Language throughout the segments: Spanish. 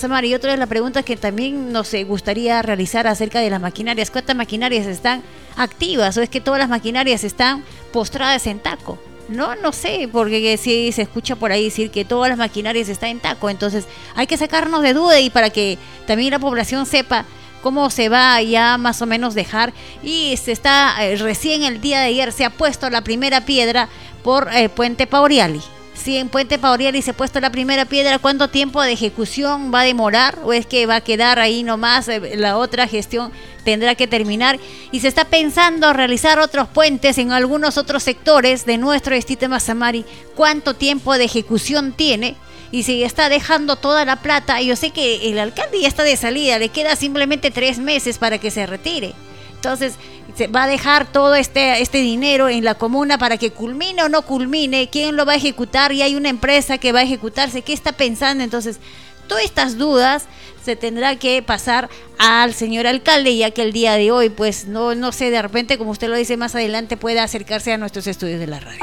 Mazamari, y otra de las preguntas que también nos gustaría realizar acerca de las maquinarias. ¿Cuántas maquinarias están activas o es que todas las maquinarias están postradas en taco? No sé, porque sí se escucha por ahí decir que todas las maquinarias están en taco. Entonces hay que sacarnos de duda y para que también la población sepa cómo se va ya más o menos dejar. Y se está recién el día de ayer se ha puesto la primera piedra por Puente Pauriali. Sí, en Puente Pauriali se ha puesto la primera piedra. ¿Cuánto tiempo de ejecución va a demorar? ¿O es que va a quedar ahí nomás? La otra gestión tendrá que terminar. Y se está pensando realizar otros puentes en algunos otros sectores de nuestro distrito de Mazamari. ¿Cuánto tiempo de ejecución tiene? Y si está dejando toda la plata, yo sé que el alcalde ya está de salida, le queda simplemente 3 meses para que se retire. Entonces, se va a dejar todo este dinero en la comuna para que culmine o no culmine, quién lo va a ejecutar, y hay una empresa que va a ejecutarse, ¿qué está pensando? Entonces, todas estas dudas se tendrá que pasar al señor alcalde, ya que el día de hoy, pues, no sé, de repente, como usted lo dice, más adelante pueda acercarse a nuestros estudios de la radio.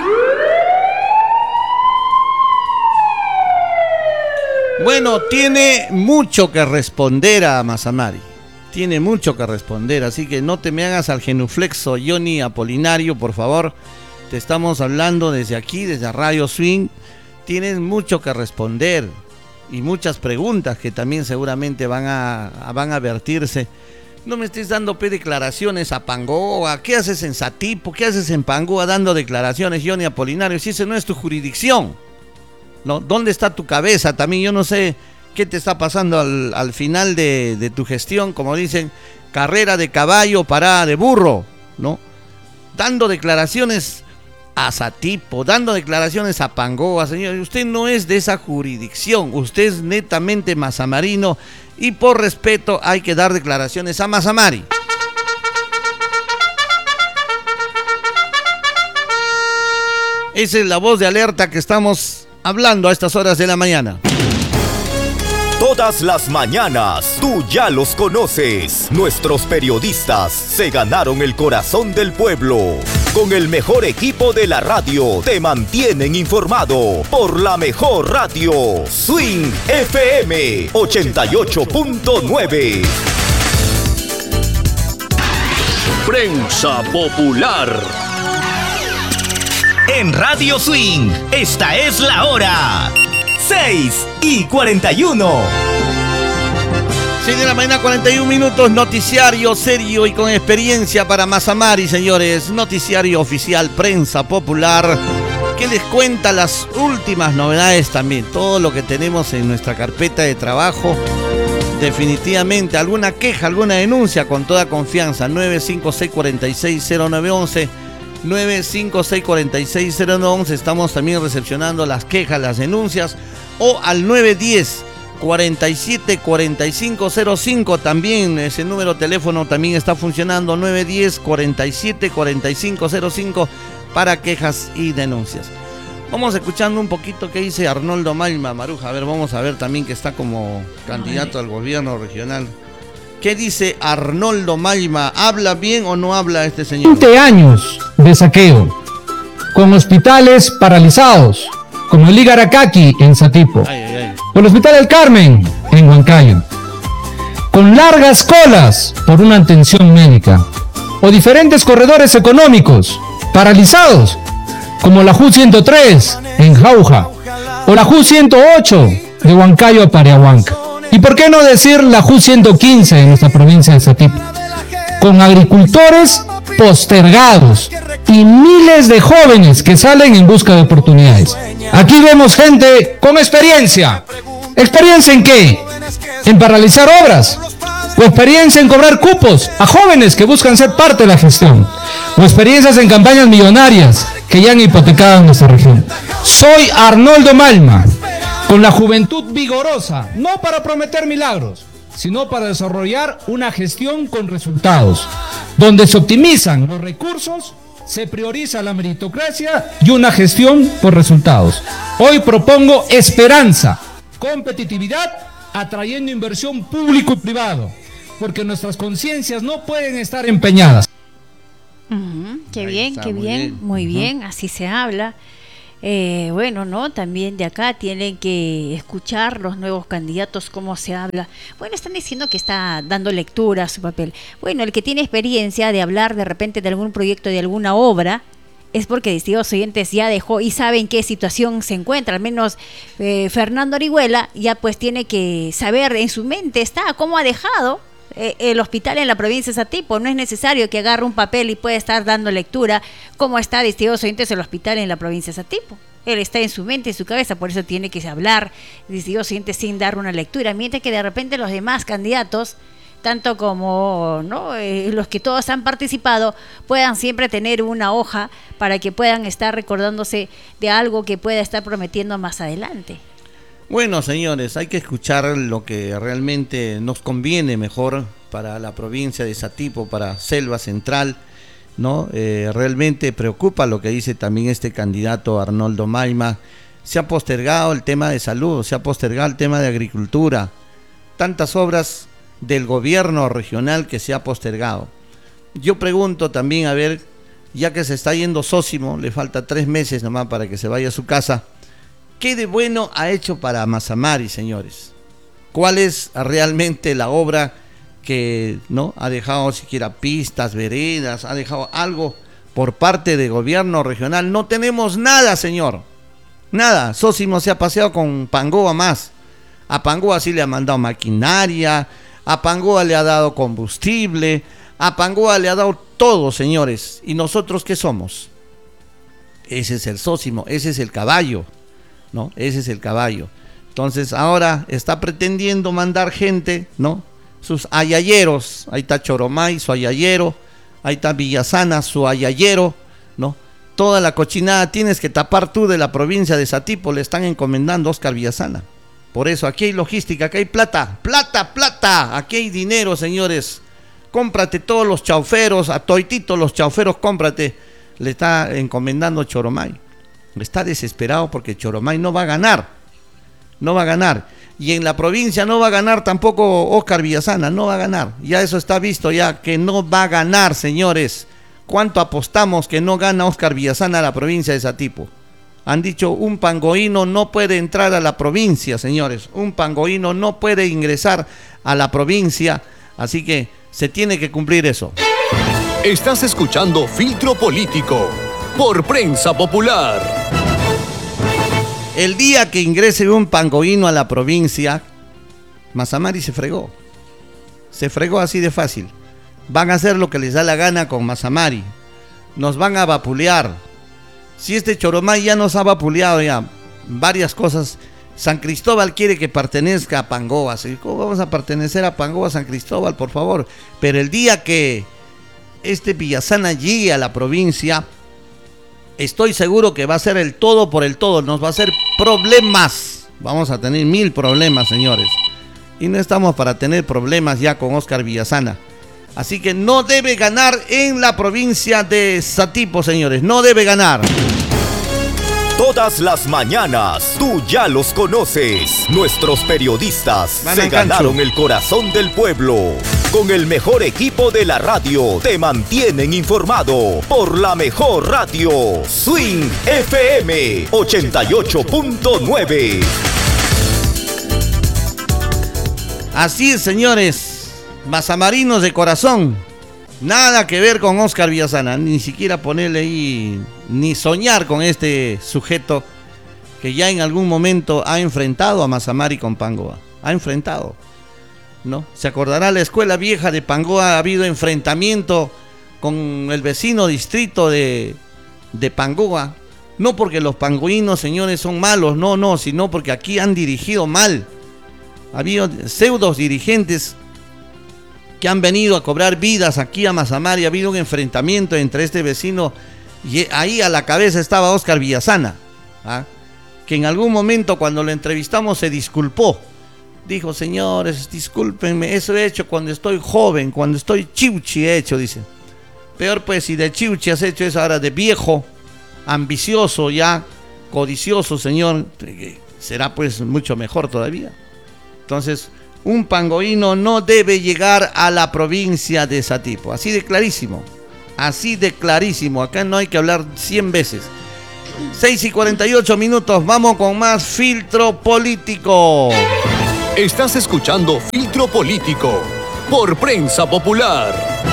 Bueno, tiene mucho que responder a Mazamari. Tiene mucho que responder, así que no te me hagas al genuflexo, Johnny Apolinario, por favor. Te estamos hablando desde aquí, desde Radio Swing. Tienes mucho que responder y muchas preguntas que también seguramente van a vertirse. No me estés dando declaraciones a Pangoa. ¿Qué haces en Satipo? ¿Qué haces en Pangoa dando declaraciones, Johnny Apolinario? Si ese no es tu jurisdicción, ¿no? ¿Dónde está tu cabeza? También yo no sé qué te está pasando al final de tu gestión, como dicen, carrera de caballo, parada de burro, ¿no? Dando declaraciones a Satipo, dando declaraciones a Pangoa, señor. Usted no es de esa jurisdicción, usted es netamente mazamarino y por respeto hay que dar declaraciones a Mazamari. Esa es la voz de alerta que estamos hablando a estas horas de la mañana. Todas las mañanas, tú ya los conoces. Nuestros periodistas se ganaron el corazón del pueblo. Con el mejor equipo de la radio, te mantienen informado por la mejor radio. Swing FM 88.9. Prensa Popular. En Radio Swing, esta es la hora. 6:41. 6 de la mañana, 41 minutos, noticiario serio y con experiencia para Mazamari, señores. Noticiario oficial, Prensa Popular, que les cuenta las últimas novedades también. Todo lo que tenemos en nuestra carpeta de trabajo. Definitivamente, alguna queja, alguna denuncia, con toda confianza. 956-460911. 956-460911. Estamos también recepcionando las quejas, las denuncias, o al 910-474505. También ese número de teléfono también está funcionando, 910-474505, para quejas y denuncias. Vamos escuchando un poquito qué dice Arnoldo Malma, Maruja. A ver, vamos a ver también, que está como candidato al gobierno regional. ¿Qué dice Arnoldo Malma? ¿Habla bien o no habla este señor? 20 años de saqueo, con hospitales paralizados, como el Igaracaki en Satipo, o el Hospital El Carmen en Huancayo, con largas colas por una atención médica, o diferentes corredores económicos paralizados, como la JU 103 en Jauja, o la JU 108 de Huancayo a Pariahuanca. ¿Y por qué no decir la JU 115 en nuestra provincia de Satipo? Con agricultores postergados y miles de jóvenes que salen en busca de oportunidades. Aquí vemos gente con experiencia. ¿Experiencia en qué? ¿En paralizar obras? ¿O experiencia en cobrar cupos a jóvenes que buscan ser parte de la gestión? ¿O experiencias en campañas millonarias que ya han hipotecado en nuestra región? Soy Arnoldo Malma, con la juventud vigorosa, no para prometer milagros, sino para desarrollar una gestión con resultados, donde se optimizan los recursos, se prioriza la meritocracia y una gestión por resultados. Hoy propongo esperanza, competitividad, atrayendo inversión público y privado, porque nuestras conciencias no pueden estar empeñadas. Qué bien, qué bien, muy bien, así se habla. Bueno, ¿no? También de acá tienen que escuchar los nuevos candidatos, cómo se habla. Bueno, están diciendo que está dando lectura a su papel. Bueno, el que tiene experiencia de hablar de repente de algún proyecto, de alguna obra, es porque, distinguidos oyentes, ya dejó y saben qué situación se encuentra. Al menos Fernando Orihuela ya pues tiene que saber, en su mente está cómo ha dejado el hospital en la provincia de Satipo. No es necesario que agarre un papel y pueda estar dando lectura cómo está, distinguidos oyentes, el hospital en la provincia de Satipo. Él está en su mente, en su cabeza, por eso tiene que hablar, distinguidos oyentes, sin dar una lectura, mientras que de repente los demás candidatos, tanto como los que todos han participado, puedan siempre tener una hoja para que puedan estar recordándose de algo que pueda estar prometiendo más adelante. Bueno, señores, hay que escuchar lo que realmente nos conviene mejor para la provincia de Satipo, para Selva Central, ¿no? Realmente preocupa lo que dice también este candidato Arnoldo Maima. Se ha postergado el tema de salud, se ha postergado el tema de agricultura, tantas obras del gobierno regional que se ha postergado. Yo pregunto también, a ver, ya que se está yendo Sósimo, le falta 3 meses nomás para que se vaya a su casa, ¿qué de bueno ha hecho para Mazamari, señores? ¿Cuál es realmente la obra que no ha dejado siquiera pistas, veredas, ha dejado algo por parte del gobierno regional? No tenemos nada, señor, nada. Sósimo se ha paseado con Pangoa más. A Pangoa sí le ha mandado maquinaria, a Pangoa le ha dado combustible, a Pangoa le ha dado todo, señores. ¿Y nosotros qué somos? Ese es el Sósimo, ese es el caballo, ¿no? Ese es el caballo. Entonces ahora está pretendiendo mandar gente, ¿no? Sus ayayeros, ahí está Choromay, su ayayero, ahí está Villasana, su ayayero, ¿no? Toda la cochinada tienes que tapar tú de la provincia de Satipo, le están encomendando a Oscar Villasana. Por eso aquí hay logística, aquí hay plata, aquí hay dinero, señores. Cómprate todos los chauferos, a toititos los chauferos, cómprate. Le está encomendando Choromay. Está desesperado porque Choromay no va a ganar. Y en la provincia no va a ganar tampoco Oscar Villasana, no va a ganar. Ya eso está visto ya, que no va a ganar, señores. ¿Cuánto apostamos que no gana Oscar Villasana a la provincia de Satipo? Han dicho, un pangoíno no puede entrar a la provincia, señores. Un pangoíno no puede ingresar a la provincia. Así que se tiene que cumplir eso. Estás escuchando Filtro Político por Prensa Popular. El día que ingrese un pangoíno a la provincia, Mazamari se fregó. Se fregó así de fácil. Van a hacer lo que les da la gana con Mazamari. Nos van a vapulear. Si este Choromay ya nos ha vapuleado ya varias cosas, San Cristóbal quiere que pertenezca a Pangoa. ¿Cómo vamos a pertenecer a Pangoa, San Cristóbal, por favor? Pero el día que este Villasana llegue a la provincia, estoy seguro que va a ser el todo por el todo. Nos va a hacer problemas. Vamos a tener 1000 problemas, señores. Y no estamos para tener problemas ya con Oscar Villasana. Así que no debe ganar en la provincia de Satipo, señores. No debe ganar. Todas las mañanas, tú ya los conoces. Nuestros periodistas se ganaron el corazón del pueblo. Con el mejor equipo de la radio, te mantienen informado por la mejor radio. Swing FM 88.9. Así es, señores. Mazamarinos de corazón. Nada que ver con Oscar Villasana. Ni siquiera ponerle ahí, ni soñar con este sujeto que ya en algún momento ha enfrentado a Mazamari con Pangoa. Ha enfrentado, ¿no? Se acordará, la escuela vieja de Pangoa ha habido enfrentamiento con el vecino distrito de Pangoa. No porque los pangoínos, señores, son malos, no, sino porque aquí han dirigido mal. Ha habido pseudos dirigentes que han venido a cobrar vidas aquí a Mazamari. Ha habido un enfrentamiento entre este vecino y ahí a la cabeza estaba Oscar Villasana, que en algún momento cuando lo entrevistamos se disculpó. Dijo, señores, discúlpenme, eso he hecho cuando estoy joven, cuando estoy chiuchi he hecho, dice. Peor pues, si de chiuchi has hecho eso ahora de viejo, ambicioso ya, codicioso, señor, será pues mucho mejor todavía. Entonces, un pangoíno no debe llegar a la provincia de Satipo. Así de clarísimo. Acá no hay que hablar 100 veces. 6:48, vamos con más Filtro Político. Estás escuchando Filtro Político por Prensa Popular.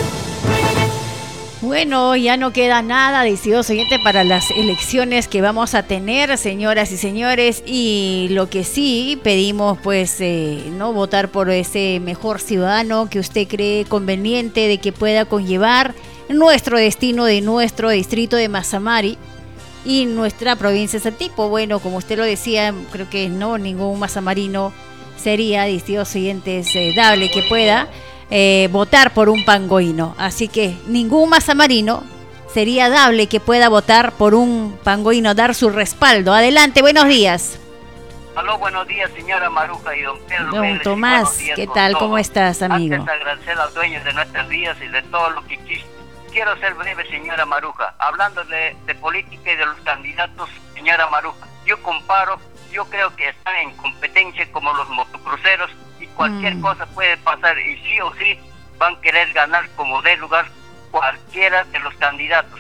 Bueno, ya no queda nada, estimados oyentes, para las elecciones que vamos a tener, señoras y señores, y lo que sí pedimos, pues, no votar por ese mejor ciudadano que usted cree conveniente de que pueda conllevar nuestro destino de nuestro distrito de Mazamari y nuestra provincia de Satipo. Bueno, como usted lo decía, creo que no, ningún mazamarino sería, estimados oyentes, dable que pueda votar por un pangoíno. Así que ningún mazamarino sería dable que pueda votar por un pangoíno, dar su respaldo. Adelante, buenos días. Aló, buenos días, señora Maruja y don Pedro. Don Tomás, ¿qué tal? ¿Cómo estás, amigo? Antes de agradecer a los dueños de nuestras vidas y de todo lo que existe, quiero ser breve, señora Maruja. Hablando de política y de los candidatos, señora Maruja, yo creo que están en competencia como los motocruceros y cualquier cosa puede pasar y sí o sí van a querer ganar como dé lugar cualquiera de los candidatos,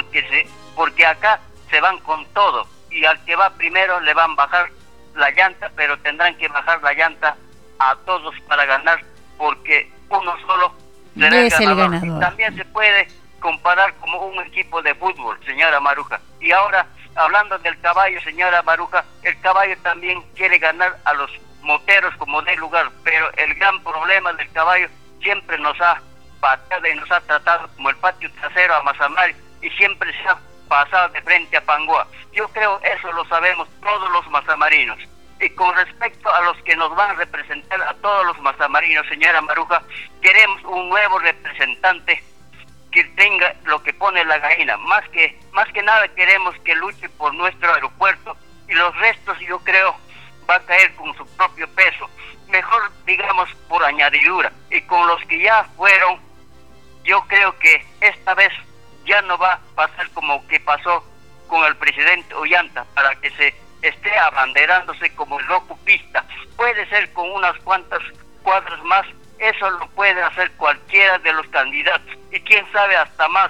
porque acá se van con todo y al que va primero le van a bajar la llanta, pero tendrán que bajar la llanta a todos para ganar, porque uno solo será es el ganador. Y también se puede comparar como un equipo de fútbol, señora Maruja. Y ahora, hablando del caballo, señora Maruja, el caballo también quiere ganar a los moteros como dé lugar, pero el gran problema del caballo siempre nos ha pateado y nos ha tratado como el patio trasero a Mazamari y siempre se ha pasado de frente a Pangoa. Yo creo eso lo sabemos todos los mazamarinos. Y con respecto a los que nos van a representar a todos los mazamarinos, señora Maruja, queremos un nuevo representante que tenga lo que pone la gallina. Más que nada queremos que luche por nuestro aeropuerto y los restos yo creo va a caer con su propio peso. Mejor digamos por añadidura. Y con los que ya fueron, yo creo que esta vez ya no va a pasar como que pasó con el presidente Ollanta, para que se esté abanderándose como el loco pista. Puede ser con unas cuantas cuadras más, eso lo puede hacer cualquiera de los candidatos, y quién sabe hasta más.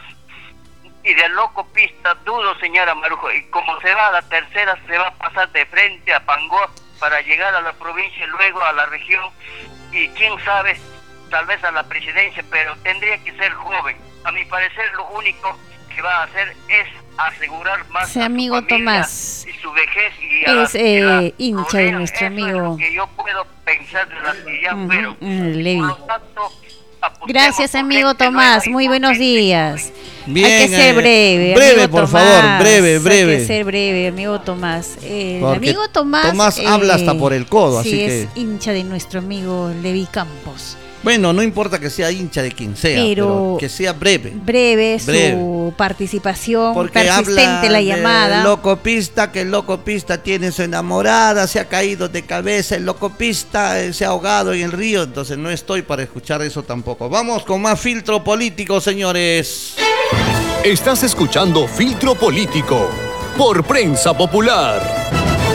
Y del loco pista dudo, señora Marujo, y como se va a la tercera, se va a pasar de frente a Pangoa para llegar a la provincia y luego a la región, y quién sabe, tal vez a la presidencia, pero tendría que ser joven. A mi parecer lo único que va a hacer es asegurar más sí, amigo a su familia Tomás, y su vejez y es hincha de nuestro amigo. Eso es lo que yo puedo pensar de las que ya fueron. Levi. Por lo tanto, gracias, amigo Tomás, muy buenos días. Bien, hay que ser breve, breve, amigo por Tomás, favor, breve. Hay que ser breve, amigo Tomás. El Porque amigo Tomás habla hasta por el codo, sí, así que es hincha de nuestro amigo Levi Campos. bueno, no importa que sea hincha de quien sea, pero que sea breve. Breve su participación, porque persistente habla la llamada. El locopista, que el locopista tiene su enamorada, se ha caído de cabeza, el locopista se ha ahogado en el río, entonces no estoy para escuchar eso tampoco. Vamos con más Filtro Político, señores. Estás escuchando Filtro Político por Prensa Popular.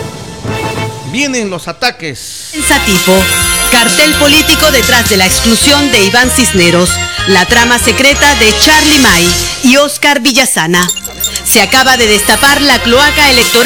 Vienen los ataques. En Satipo, cartel político detrás de la exclusión de Iván Cisneros, la trama secreta de Charlie May y Oscar Villasana. Se acaba de destapar la cloaca electoral